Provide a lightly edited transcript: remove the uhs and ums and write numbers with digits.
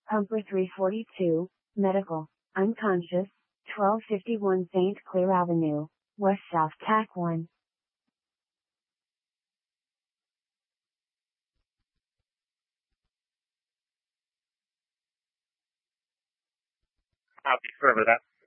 Pumper 342, Medical, unconscious, 1251 St. Clair Avenue, West South TAC 1. Copy, further that.